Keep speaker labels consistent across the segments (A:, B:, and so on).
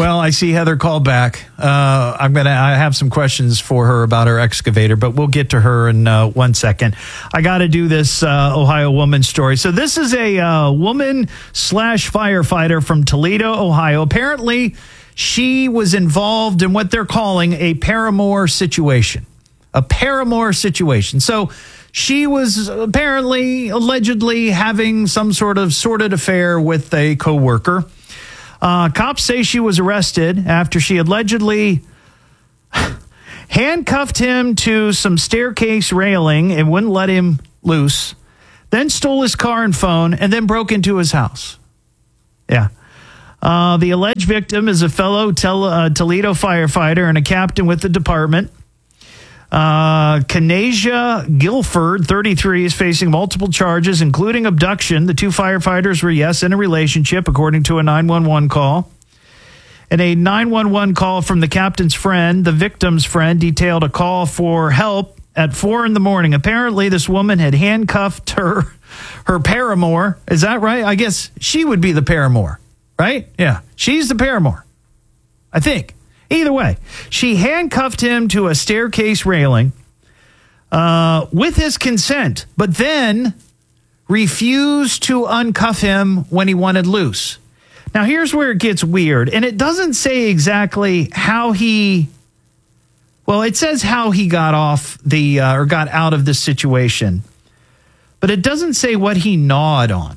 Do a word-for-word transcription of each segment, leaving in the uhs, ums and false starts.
A: Well, I see Heather call back. Uh, I'm gonna. I have some questions for her about her excavator, but we'll get to her in uh, one second. I got to do this uh, Ohio woman story. So this is a uh, woman slash firefighter from Toledo, Ohio. Apparently, she was involved in what they're calling a paramour situation. A paramour situation. So she was apparently, allegedly having some sort of sordid affair with a coworker. Uh, cops say she was arrested after she allegedly handcuffed him to some staircase railing and wouldn't let him loose, then stole his car and phone, and then broke into his house. Yeah. Uh, the alleged victim is a fellow Tel- uh, Toledo firefighter and a captain with the department. Uh, Kanasia Guilford, thirty-three, is facing multiple charges, including abduction. The two firefighters were, yes, in a relationship, according to a nine one one call. And a nine one one call from the captain's friend, the victim's friend, detailed a call for help at four in the morning. Apparently, this woman had handcuffed her, her paramour. Is that right? I guess she would be the paramour, right? Yeah, she's the paramour, I think. Either way, she handcuffed him to a staircase railing uh, with his consent, but then refused to uncuff him when he wanted loose. Now, here's where it gets weird, and it doesn't say exactly how he, well, it says how he got off the, uh, or got out of this situation, but it doesn't say what he gnawed on.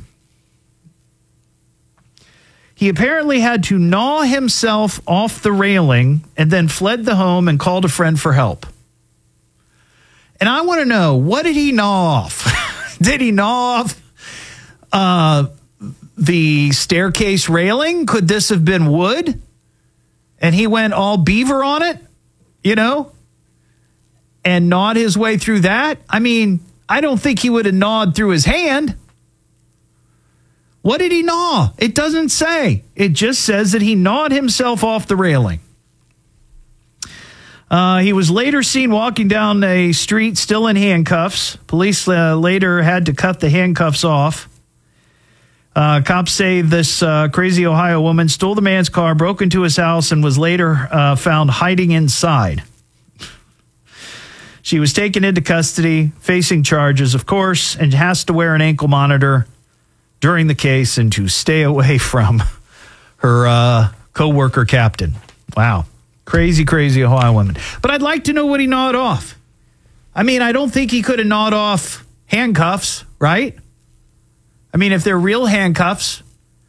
A: He apparently had to gnaw himself off the railing and then fled the home and called a friend for help. And I want to know, what did he gnaw off? Did he gnaw off uh, the staircase railing? Could this have been wood? And he went all beaver on it, you know, and gnawed his way through that? I mean, I don't think he would have gnawed through his hand. What did he gnaw? It doesn't say. It just says that he gnawed himself off the railing. Uh, he was later seen walking down a street still in handcuffs. Police uh, later had to cut the handcuffs off. Uh, cops say this uh, crazy Ohio woman stole the man's car, broke into his house, and was later uh, found hiding inside. She was taken into custody, facing charges, of course, and has to wear an ankle monitor during the case and to stay away from her uh, co-worker captain. Wow. Crazy, crazy Ohio woman. But I'd like to know what he gnawed off. I mean, I don't think he could have gnawed off handcuffs, right? I mean, if they're real handcuffs.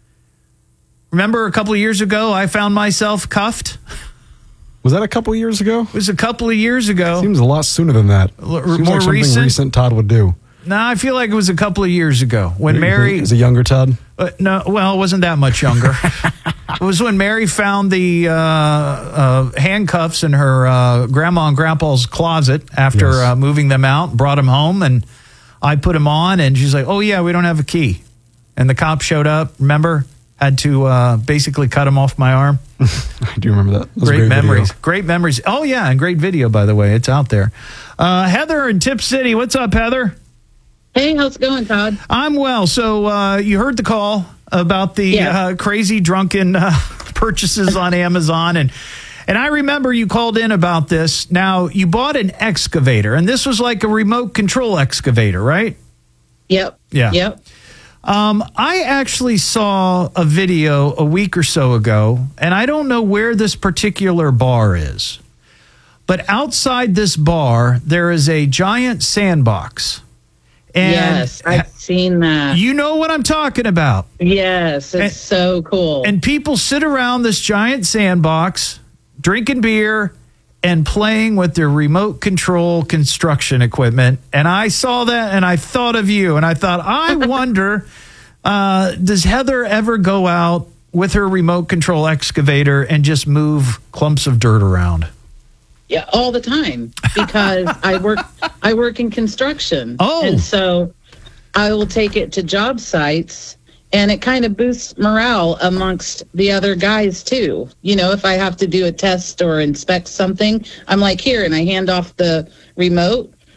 A: Remember a couple of years ago, I found myself cuffed?
B: Was that a couple of years ago?
A: It was a couple of years ago.
B: Seems a lot sooner than that.
A: L-
B: Seems
A: more
B: like something
A: recent?
B: recent Todd would do.
A: No, I feel like it was a couple of years ago when Mary...
B: Is it younger, Todd?
A: Uh, no, well, it wasn't that much younger. It was when Mary found the uh, uh, handcuffs in her uh, grandma and grandpa's closet after
B: Yes.
A: uh, moving them out, brought them home, and I put them on, and she's like, oh, yeah, we don't have a key. And the cop showed up, remember? Had to uh, basically cut them off my arm.
B: I do remember that. That was a
A: Great,
B: great
A: memories.
B: video.
A: Great memories. Oh, yeah, and great video, by the way. It's out there. Uh, Heather in Tip City. What's up, Heather?
C: Hey, how's it going, Todd?
A: I'm well. So uh, you heard the call about the
C: Yeah.
A: uh, crazy drunken uh, purchases on Amazon. And and I remember you called in about this. Now, you bought an excavator, and this was like a remote control excavator, right?
C: Yep.
A: Yeah.
C: Yep.
A: Um, I actually saw a video a week or so ago, and I don't know where this particular bar is. But outside this bar, there is a giant sandbox. And
C: yes, I've seen that.
A: You know what I'm talking about.
C: Yes, it's
A: And-
C: so cool.
A: And people sit around this giant sandbox, drinking beer and playing with their remote control construction equipment. And I saw that and I thought of you. And I thought, I wonder, uh, does Heather ever go out with her remote control excavator and just move clumps of dirt around?
C: Yeah, all the time, because I work I work in construction.
A: Oh.
C: And so I will take it to job sites, and it kind of boosts morale amongst the other guys too. You know, if I have to do a test or inspect something, I'm like, here, and I hand off the remote.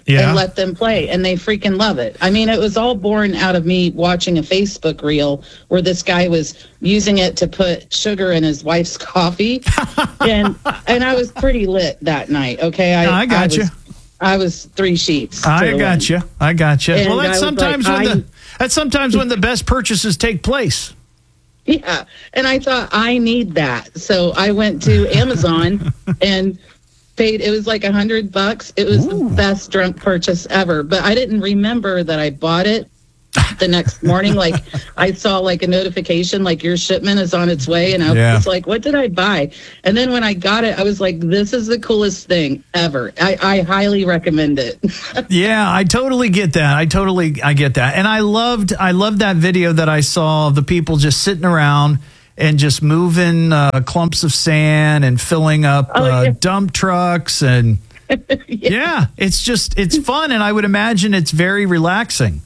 A: Yeah.
C: and let them play, and they freaking love it. I mean, it was all born out of me watching a Facebook reel where this guy was using it to put sugar in his wife's coffee, and and I was pretty lit that night. Okay, I,
A: I got
C: I
A: you.
C: Was, I was three sheets.
A: I got you. I got you.
C: And
A: Well, that's
C: I was
A: sometimes
C: like,
A: when
C: I-
A: the that's sometimes when the best purchases take place.
C: Yeah, and I thought I need that, so I went to Amazon and paid. It was like a hundred bucks. It was
A: Ooh.
C: the best drunk purchase ever, but I didn't remember that I bought it the next morning. Like I saw like a notification, like your shipment is on its way, and I
A: Yeah.
C: was like, "What did I buy?" And then when I got it, I was like, "This is the coolest thing ever." I, I highly recommend it.
A: Yeah, I totally get that. I totally I get that. And I loved I loved that video that I saw of the people just sitting around and just moving uh, clumps of sand and filling up
C: Oh,
A: uh,
C: yeah.
A: dump trucks and yeah. it's just it's fun, and I would imagine it's very relaxing.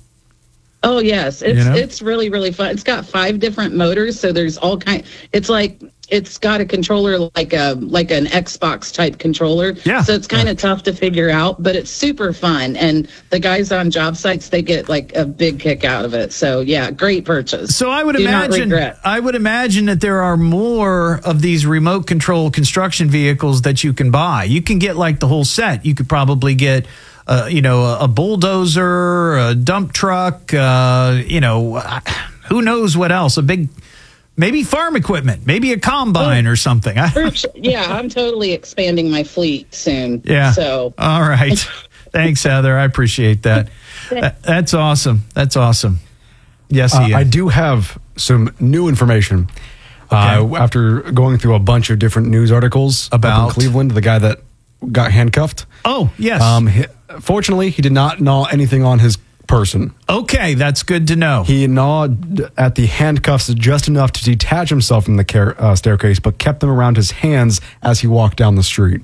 C: Oh yes, it's
A: You know?
C: it's really really fun. It's got five different motors, so there's all kind. It's like it's got a controller like a like an Xbox type controller.
A: Yeah.
C: So it's kind of tough to figure out, but it's super fun. And the guys on job sites, they get like a big kick out of it. So yeah, great purchase.
A: So I would
C: Do not
A: imagine
C: regret.
A: I would imagine that there are more of these remote control construction vehicles that you can buy. You can get like the whole set. You could probably get uh, you know, a, a bulldozer, a dump truck, uh, you know, who knows what else? A big maybe farm equipment, maybe a combine or something.
C: For sure. Yeah, I'm totally expanding my fleet soon.
A: Yeah.
C: So
A: All right. Thanks, Heather. I appreciate that. That- That's awesome. That's awesome. Yes,
B: Uh,
A: Ian.
B: I do have some new information. Uh,
A: Okay.
B: after going through a bunch of different news articles up
A: About?
B: in Cleveland, the guy that got handcuffed.
A: Oh, yes.
B: Um, he, fortunately, he did not gnaw anything on his person.
A: Okay, that's good to know.
B: He gnawed at the handcuffs just enough to detach himself from the car, uh, staircase, but kept them around his hands as he walked down the street.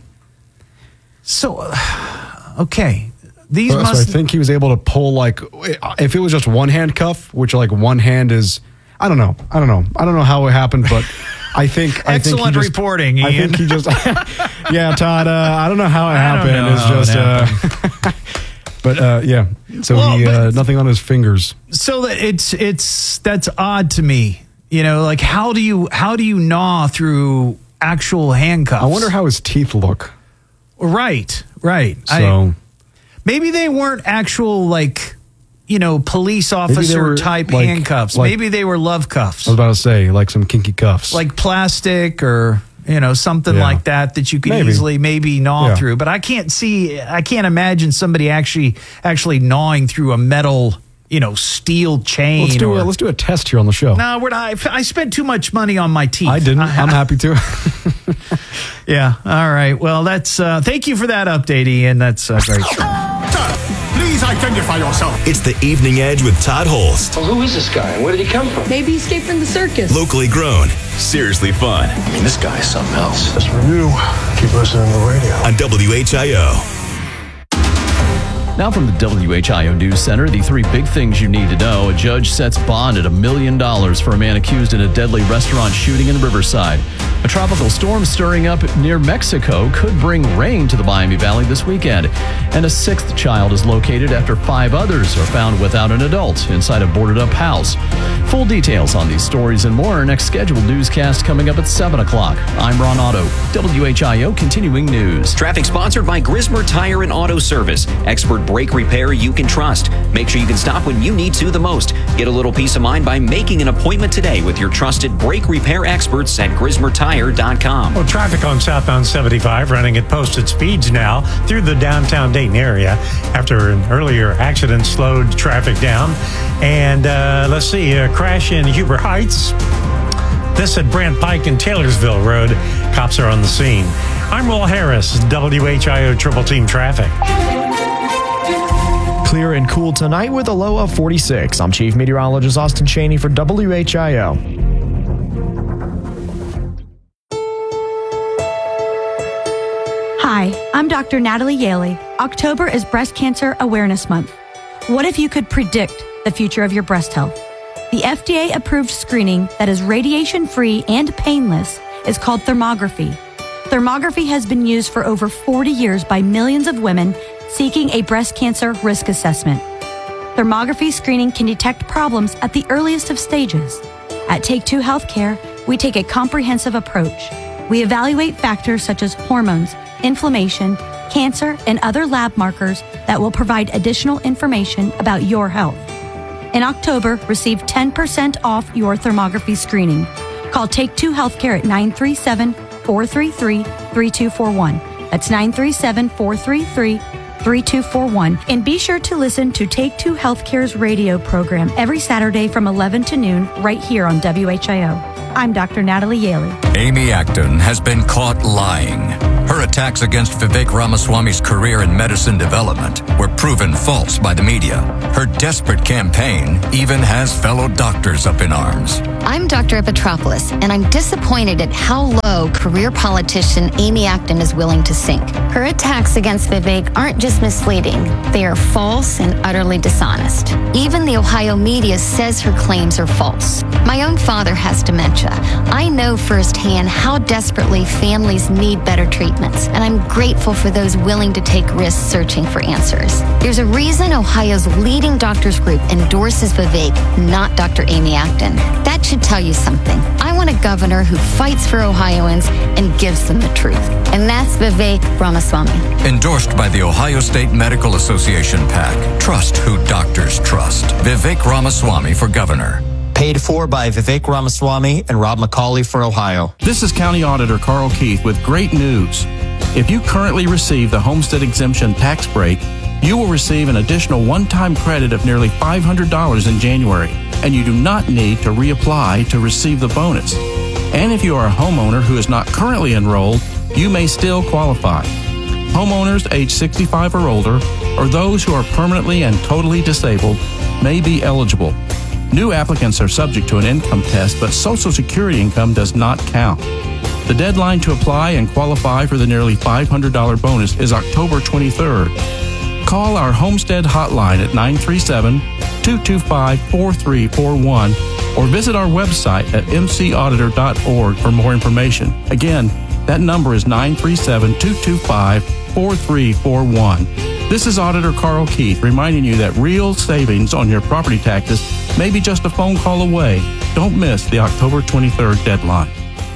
A: So, uh, okay, these
B: So, so I
A: must.
B: think he was able to pull, like, if it was just one handcuff, which like one hand is, I don't know, I don't know, I don't know how it happened, but I think I think he
A: Excellent
B: just,
A: reporting,
B: I
A: Ian.
B: think he just, yeah, Todd. Uh, I don't know how it
A: I don't
B: happened.
A: know
B: It's
A: how it
B: just, uh, but uh, yeah. So
A: Well,
B: he
A: but-
B: uh, nothing on his fingers.
A: so that it's it's that's odd to me. You know, like how do you how do you gnaw through actual handcuffs?
B: I wonder how his teeth look.
A: Right, right.
B: So
A: I, maybe they weren't actual like you know police officer
B: were,
A: type
B: like-
A: handcuffs.
B: like-
A: maybe they were love cuffs,
B: I was about to say, like some kinky cuffs.
A: like plastic or you know something
B: Yeah.
A: like that that you could
B: Maybe.
A: easily maybe gnaw
B: Yeah.
A: through. But I can't see. I can't imagine somebody actually actually gnawing through a metal you know steel chain.
B: let's do
A: or,
B: a, let's do a test here on the show.
A: No, we're not. I spent too much money on my teeth.
B: I didn't. I'm happy to.
A: Yeah. All right. Well, that's. Uh, thank you for that update, Ian. That's uh, great.
D: Sir, please identify yourself.
E: It's the Evening Edge with Todd Holst.
F: Well, who is this guy and where did he come from?
G: Maybe he escaped from the circus.
E: Locally grown, seriously fun.
F: I mean, this guy is something else.
D: As for you, keep listening to the radio.
E: On W H I O.
H: Now from the W H I O News Center, the three big things you need to know. A judge sets bond at a million dollars for a man accused in a deadly restaurant shooting in Riverside. A tropical storm stirring up near Mexico could bring rain to the Miami Valley this weekend. And a sixth child is located after five others are found without an adult inside a boarded-up house. Full details on these stories and more. Our next scheduled newscast coming up at seven o'clock. I'm Ron Otto, W H I O Continuing News.
I: Traffic sponsored by Grismer Tire and Auto Service. Expert brake repair you can trust. Make sure you can stop when you need to the most. Get a little peace of mind by making an appointment today with your trusted brake repair experts at grismer tire dot com.
J: Well, traffic on southbound seventy-five running at posted speeds now through the downtown Dayton area after an earlier accident slowed traffic down. And uh, let's see, a crash in Huber Heights. This at Brant Pike and Taylorsville Road. Cops are on the scene. I'm Will Harris, W H I O Triple Team Traffic.
K: Clear and cool tonight with a low of forty-six. I'm Chief Meteorologist Austin Cheney for W H I O.
L: Hi, I'm Doctor Natalie Yaley. October is Breast Cancer Awareness Month. What if you could predict the future of your breast health? The F D A-approved screening that is radiation-free and painless is called thermography. Thermography has been used for over forty years by millions of women seeking a breast cancer risk assessment. Thermography screening can detect problems at the earliest of stages. At Take Two Healthcare, we take a comprehensive approach. We evaluate factors such as hormones, inflammation, cancer, and other lab markers that will provide additional information about your health. In October, receive ten percent off your thermography screening. Call Take Two Healthcare at nine three seven, four three three, three two four one. That's nine three seven, four three three, three two four one. And be sure to listen to Take Two Healthcare's radio program every Saturday from eleven to noon right here on W H I O. I'm Doctor Natalie Yaley.
G: Amy Acton has been caught lying. Her attacks against Vivek Ramaswamy's career in medicine development were proven false by the media. Her desperate campaign even has fellow doctors up in arms.
M: I'm Doctor Epitropoulos, and I'm disappointed at how low career politician Amy Acton is willing to sink. Her attacks against Vivek aren't just misleading, they are false and utterly dishonest. Even the Ohio media says her claims are false. My own father has dementia. I know firsthand how desperately families need better treatments, and I'm grateful for those willing to take risks searching for answers. There's a reason Ohio's leading doctors group endorses Vivek, not Doctor Amy Acton. That should tell you something. I want a governor who fights for Ohioans and gives them the truth. And that's Vivek Ramaswamy.
G: Endorsed by the Ohio State Medical Association PAC. Trust who doctors trust. Vivek Ramaswamy for governor.
N: Paid for by Vivek Ramaswamy and Rob McCauley for Ohio.
O: This is County Auditor Carl Keith with great news. If you currently receive the homestead exemption tax break, you will receive an additional one-time credit of nearly five hundred dollars in January, and you do not need to reapply to receive the bonus. And if you are a homeowner who is not currently enrolled, you may still qualify. Homeowners age sixty-five or older, or those who are permanently and totally disabled, may be eligible. New applicants are subject to an income test, but Social Security income does not count. The deadline to apply and qualify for the nearly five hundred dollars bonus is October twenty-third. Call our Homestead hotline at nine three seven, two two five, four three four one or visit our website at m c auditor dot org for more information. Again, that number is nine three seven, two two five, four three four one. This is Auditor Carl Keith reminding you that real savings on your property taxes may be just a phone call away. Don't miss the October twenty-third deadline.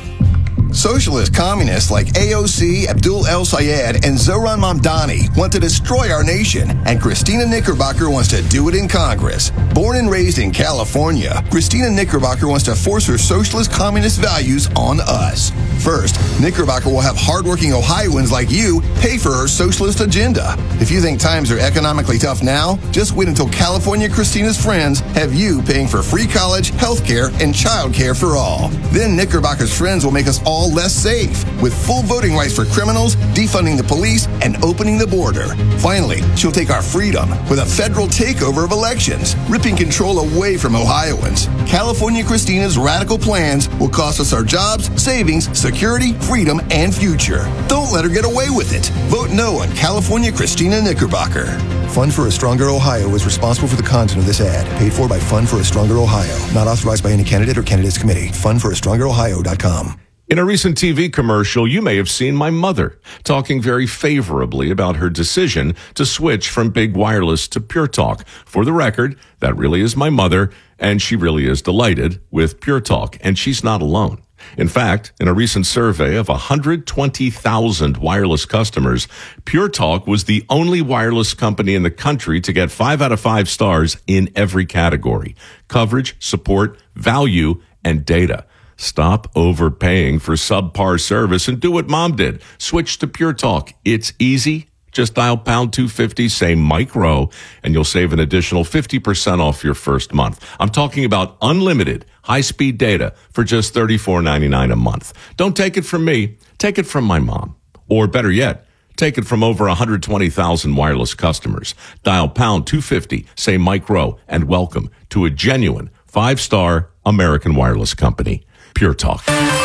P: Socialist communists like A O C, Abdul El Sayed, and Zohran Mamdani want to destroy our nation, and Christina Knickerbocker wants to do it in Congress. Born and raised in California, Christina Knickerbocker wants to force her socialist communist values on us. First, Knickerbocker will have hardworking Ohioans like you pay for her socialist agenda. If you think times are economically tough now, just wait until California Christina's friends have you paying for free college, health care, and child care for all. Then Knickerbocker's friends will make us all less safe, with full voting rights for criminals, defunding the police, and opening the border. Finally, she'll take our freedom with a federal takeover of elections, ripping control away from Ohioans. California Christina's radical plans will cost us our jobs, savings, security, freedom, and future. Don't let her get away with it. Vote no on California Christina Knickerbocker. Fund for a Stronger Ohio is responsible for the content of this ad. Paid for by Fund for a Stronger Ohio. Not authorized by any candidate or candidates committee. fund for a stronger ohio dot com.
Q: In a recent T V commercial, you may have seen my mother talking very favorably about her decision to switch from big wireless to Pure Talk. For the record, that really is my mother, and she really is delighted with Pure Talk, and she's not alone. In fact, in a recent survey of one hundred twenty thousand wireless customers, Pure Talk was the only wireless company in the country to get five out of five stars in every category: coverage, support, value, and data. Stop overpaying for subpar service and do what Mom did. Switch to Pure Talk. It's easy. Just dial pound two fifty, say Mike Rowe, and you'll save an additional fifty percent off your first month. I'm talking about unlimited high-speed data for just thirty-four ninety-nine a month. Don't take it from me. Take it from my mom. Or better yet, take it from over one hundred twenty thousand wireless customers. Dial pound two fifty, say Mike Rowe, and welcome to a genuine five-star American wireless company. Pure Talk.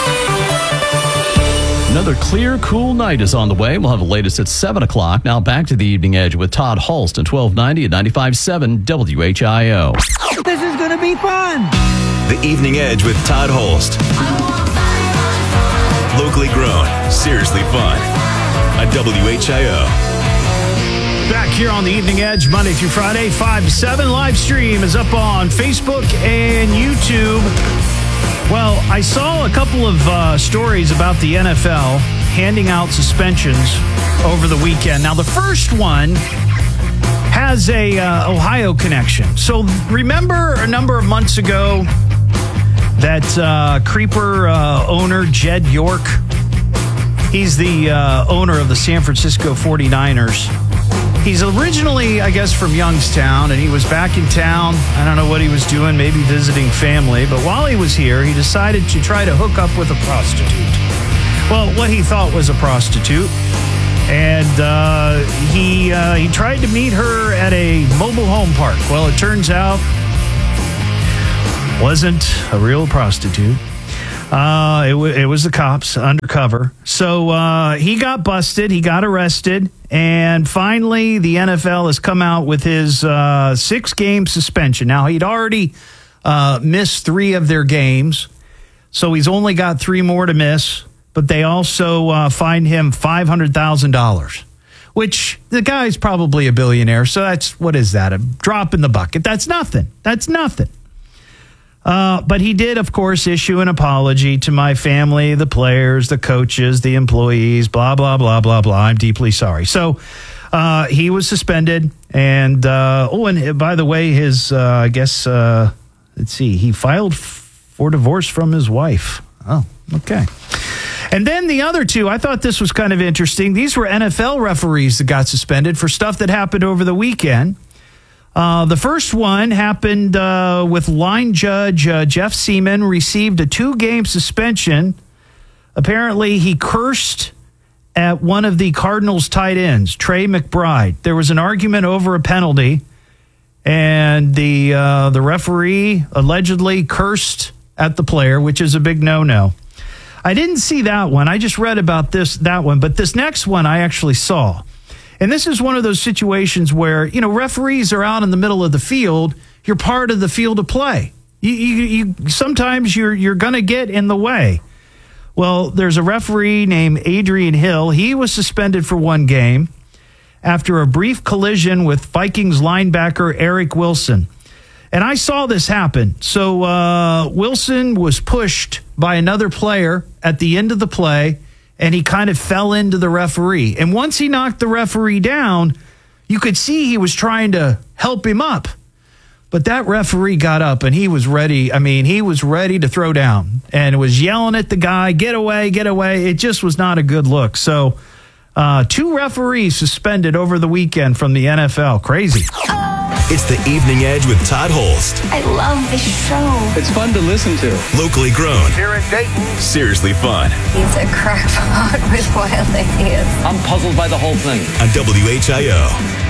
H: Another clear, cool night is on the way. We'll have the latest at seven o'clock. Now back to the Evening Edge with Todd Holst at twelve ninety at ninety-five point seven W H I O.
R: This is going to be fun.
E: The Evening Edge with Todd Holst. Local Locally grown, seriously fun. On W H I O.
A: Back here on the Evening Edge, Monday through Friday, five to seven. Live stream is up on Facebook and YouTube. Well, I saw a couple of uh, stories about the N F L handing out suspensions over the weekend. Now, the first one has a uh, Ohio connection. So remember a number of months ago that uh, Creeper uh, owner, Jed York, he's the uh, owner of the San Francisco forty-niners. He's originally, I guess, from Youngstown, and he was back in town. I don't know what he was doing, maybe visiting family. But while he was here, he decided to try to hook up with a prostitute. Well, what he thought was a prostitute. And uh, he uh, he tried to meet her at a mobile home park. Well, it turns out wasn't a real prostitute. Uh, it, w- it was the cops undercover. So uh, he got busted. He got arrested. And finally, the N F L has come out with his uh, six-game suspension. Now, he'd already uh, missed three of their games, so he's only got three more to miss. But they also uh, fined him five hundred thousand dollars, which the guy's probably a billionaire. So that's, what is that? A drop in the bucket. That's nothing. That's nothing. Uh, but he did, of course, issue an apology to my family, the players, the coaches, the employees, blah, blah, blah, blah, blah. I'm deeply sorry. So uh, he was suspended. And, uh, oh, and by the way, his, uh, I guess, uh, let's see, he filed f- for divorce from his wife. Oh, okay. And then the other two, I thought this was kind of interesting. These were N F L referees that got suspended for stuff that happened over the weekend. Uh, the first one happened uh, with line judge uh, Jeff Seaman, received a two-game suspension. Apparently, he cursed at one of the Cardinals' tight ends, Trey McBride. There was an argument over a penalty, and the uh, the referee allegedly cursed at the player, which is a big no-no. I didn't see that one. I just read about this that one, but this next one I actually saw. And this is one of those situations where, you know, referees are out in the middle of the field. You're part of the field of play. You, you, you sometimes you're you're going to get in the way. Well, there's a referee named Adrian Hill. He was suspended for one game after a brief collision with Vikings linebacker Eric Wilson. And I saw this happen. So uh, Wilson was pushed by another player at the end of the play, and he kind of fell into the referee. And once he knocked the referee down, you could see he was trying to help him up. But that referee got up, and he was ready. I mean, he was ready to throw down and was yelling at the guy, get away, get away. It just was not a good look. So uh, two referees suspended over the weekend from the N F L. Crazy.
E: It's the Evening Edge with Todd Holst.
R: I love this show.
E: It's fun to listen to. Locally grown.
R: Here in Dayton.
E: Seriously fun.
R: He's a crackpot with wild ideas.
E: I'm puzzled by the whole thing. On W H I O.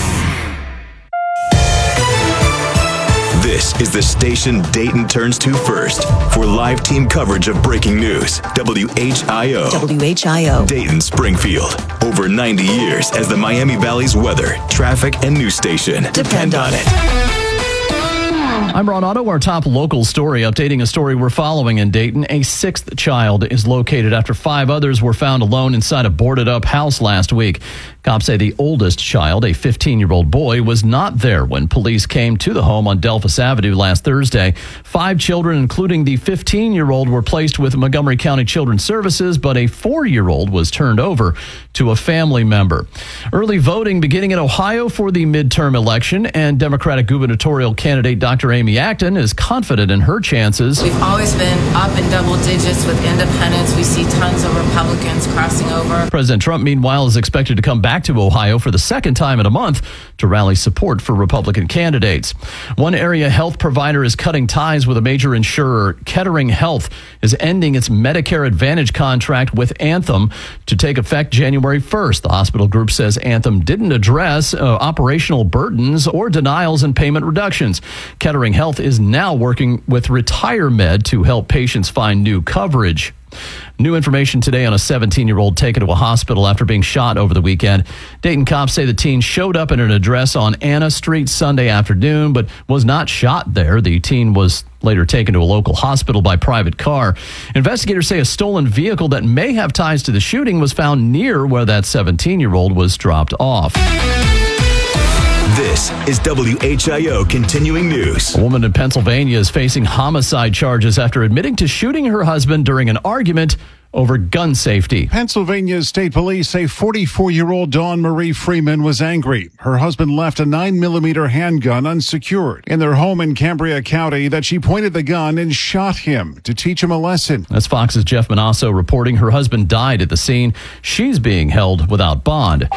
E: This is the station Dayton turns to first for live team coverage of breaking news. W H I O.
S: W H I O.
E: Dayton, Springfield. Over ninety years as the Miami Valley's weather, traffic, and news station. Depend on it.
H: I'm Ron Otto. Our top local story, updating a story we're following in Dayton. A sixth child is located after five others were found alone inside a boarded-up house last week. Cops say the oldest child, a fifteen-year-old boy, was not there when police came to the home on Delphus Avenue last Thursday. Five children, including the fifteen-year-old, were placed with Montgomery County Children's Services, but a four-year-old was turned over to a family member. Early voting beginning in Ohio for the midterm election, and Democratic gubernatorial candidate Doctor Amy Acton is confident in her chances.
T: We've always been up in double digits with independents. We see tons of Republicans crossing over.
H: President Trump, meanwhile, is expected to come back to Ohio for the second time in a month to rally support for Republican candidates. One area health provider is cutting ties with a major insurer. Kettering Health is ending its Medicare Advantage contract with Anthem to take effect January first. The hospital group says Anthem didn't address uh, operational burdens or denials and payment reductions. Kettering Health is now working with RetireMed to help patients find new coverage. New information today on a seventeen-year-old taken to a hospital after being shot over the weekend. Dayton cops say the teen showed up at an address on Anna Street Sunday afternoon, but was not shot there. The teen was later taken to a local hospital by private car. Investigators say a stolen vehicle that may have ties to the shooting was found near where that seventeen-year-old was dropped off.
E: This is W H I O Continuing News.
H: A woman in Pennsylvania is facing homicide charges after admitting to shooting her husband during an argument over gun safety.
S: Pennsylvania State Police say forty-four-year-old Dawn Marie Freeman was angry. Her husband left a nine millimeter handgun unsecured in their home in Cambria County that she pointed the gun and shot him to teach him a lesson.
H: That's Fox's Jeff Manasso reporting her husband died at the scene. She's being held without bond.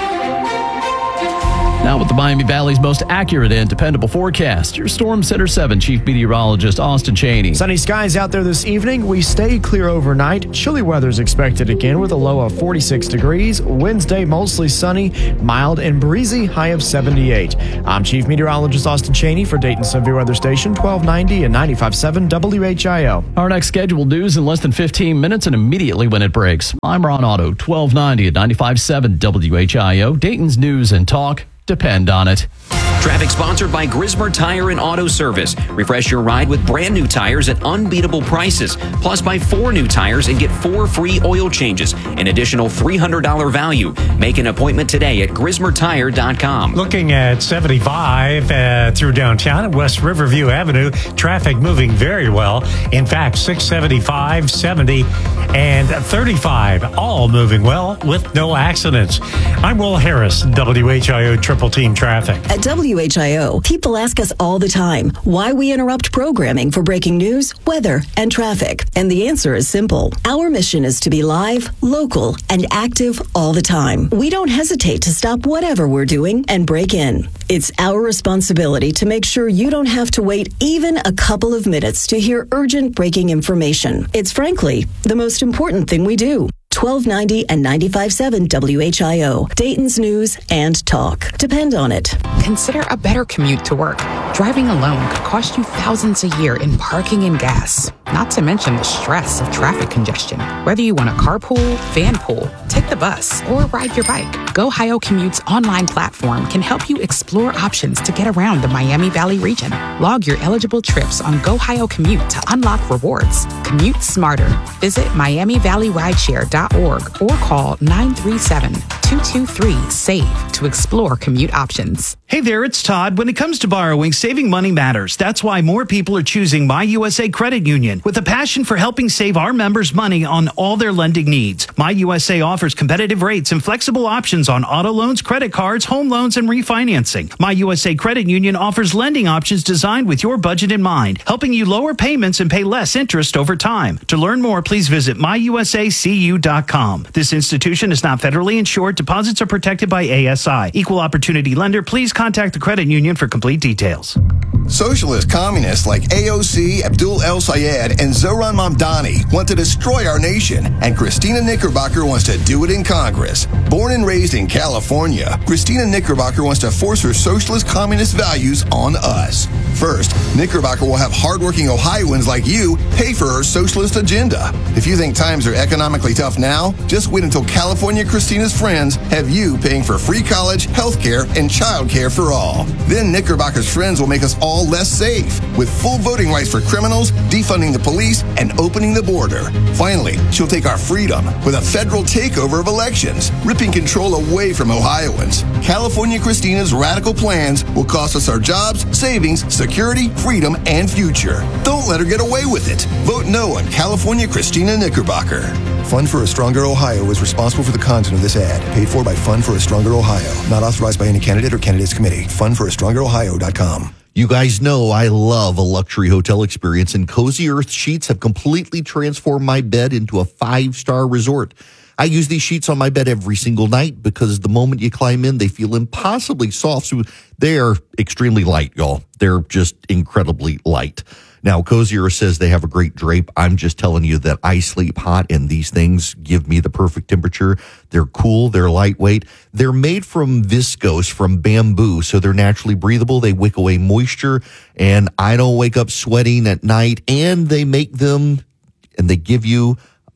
H: Now with the Miami Valley's most accurate and dependable forecast, your Storm Center seven Chief Meteorologist Austin Cheney.
K: Sunny skies out there this evening. We stay clear overnight. Chilly weather is expected again with a low of forty-six degrees. Wednesday, mostly sunny, mild and breezy, high of seventy-eight. I'm Chief Meteorologist Austin Cheney for Dayton Severe Weather Station, twelve ninety and ninety-five point seven W H I O.
H: Our next scheduled news in less than fifteen minutes and immediately when it breaks. I'm Ron Otto, twelve ninety and ninety-five point seven W H I O. Dayton's news and talk. Depend on it.
I: Traffic sponsored by Grismer Tire and Auto Service. Refresh your ride with brand new tires at unbeatable prices. Plus, buy four new tires and get four free oil changes. An additional three hundred dollars value. Make an appointment today at grismer tire dot com.
J: Looking at seventy-five uh, through downtown at West Riverview Avenue, traffic moving very well. In fact, six seventy-five, seventy, and thirty-five all moving well with no accidents. I'm Will Harris, W H I O Triple Team Traffic.
U: At W H I O, people ask us all the time why we interrupt programming for breaking news, weather, and traffic. And the answer is simple. Our mission is to be live, local, and active all the time. We don't hesitate to stop whatever we're doing and break in. It's our responsibility to make sure you don't have to wait even a couple of minutes to hear urgent breaking information. It's frankly the most important thing we do. twelve ninety and ninety-five point seven W H I O, Dayton's news and talk. Depend on it.
V: Consider a better commute to work. Driving alone could cost you thousands a year in parking and gas, not to mention the stress of traffic congestion. Whether you want to carpool, van pool, take the bus, or ride your bike, GoHio Commute's online platform can help you explore options to get around the Miami Valley region. Log your eligible trips on GoHio Commute to unlock rewards. Commute smarter. Visit miami valley rideshare dot org or call nine three seven, two two three, SAVE to explore commute options.
A: Hey there, it's Todd. When it comes to borrowing, saving money matters. That's why more people are choosing My U S A Credit Union. With a passion for helping save our members money on all their lending needs, My U S A offers competitive rates and flexible options on auto loans, credit cards, home loans, and refinancing. My U S A Credit Union offers lending options designed with your budget in mind, helping you lower payments and pay less interest over time. To learn more, please visit my u s a c u dot com. This institution is not federally insured. Deposits are protected by A S I. Equal opportunity lender. Please contact the credit union for complete details.
P: Socialist communists like A O C, Abdul El Sayed, and Zoran Mamdani want to destroy our nation, and Christina Knickerbocker wants to do it in Congress. Born and raised in California, Christina Knickerbocker wants to force her socialist communist values on us. First, Knickerbocker will have hardworking Ohioans like you pay for her socialist agenda. If you think times are economically tough now, just wait until California Christina's friends have you paying for free college, health care, and child care for all. Then Knickerbocker's friends will make us all less safe, with full voting rights for criminals, defunding the police, and opening the border. Finally, she'll take our freedom with a federal takeover of elections, ripping control away from Ohioans. California Christina's radical plans will cost us our jobs, savings, security, freedom, and future. Don't let her get away with it. Vote no on California Christina Knickerbocker. Fund for a Stronger Ohio is responsible for the content of this ad. Paid for by Fund for a Stronger Ohio. Not authorized by any candidate or candidates committee. fund for a stronger ohio dot com.
W: You guys know I love a luxury hotel experience, and Cozy Earth sheets have completely transformed my bed into a five-star resort. I use these sheets on my bed every single night because the moment you climb in, they feel impossibly soft. So they are extremely light, y'all. They're just incredibly light. Now, Cozy Earth says they have a great drape. I'm just telling you that I sleep hot, and these things give me the perfect temperature. They're cool. They're lightweight. They're made from viscose, from bamboo, so they're naturally breathable. They wick away moisture, and I don't wake up sweating at night. And they make them, and they give you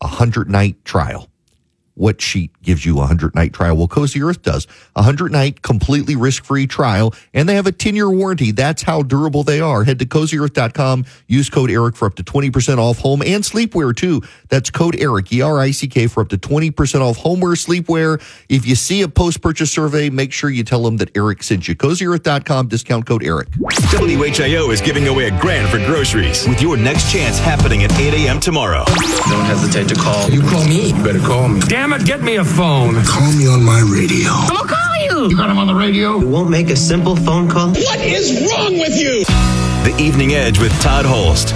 W: a hundred-night trial. What sheet gives you a hundred-night trial? Well, Cozy Earth does. A hundred-night completely risk-free trial, and they have a ten-year warranty. That's how durable they are. Head to cozy earth dot com. Use code ERIC for up to twenty percent off home and sleepwear, too. That's code ERIC, E R I C K, for up to twenty percent off homeware, sleepwear. If you see a post-purchase survey, make sure you tell them that Eric sent you. cozy earth dot com, discount code ERIC.
E: W H I O is giving away a grand for groceries with your next chance happening at eight a.m. tomorrow.
B: Don't hesitate to call. You call me. You better call me.
D: Damn it, get me a phone.
B: Call me on my radio.
D: I'll call you. You got him on the radio?
B: You won't make a simple phone call?
D: What is wrong with you?
E: The Evening Edge with Todd Holst.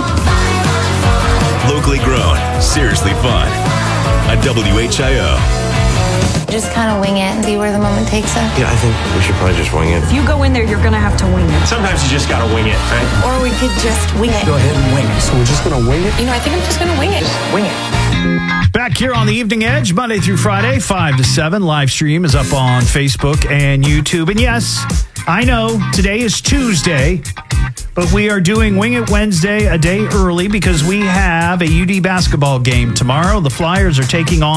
E: Locally grown, seriously fun. At W H I O.
M: Just kind of wing it and see where the moment takes us.
B: Yeah, I think we should probably just wing it.
L: If you go in there, you're going to have to wing it.
D: Sometimes you just gotta wing it, right?
M: Or we could just wing it.
B: Go ahead and wing it. So we're just gonna wing it?
M: You know, I think I'm just going to wing it.
B: Just wing it.
A: Back here on the Evening Edge, Monday through Friday, five to seven. Live stream is up on Facebook and YouTube. And yes, I know today is Tuesday, but we are doing Wing It Wednesday a day early because we have a U D basketball game tomorrow. The Flyers are taking on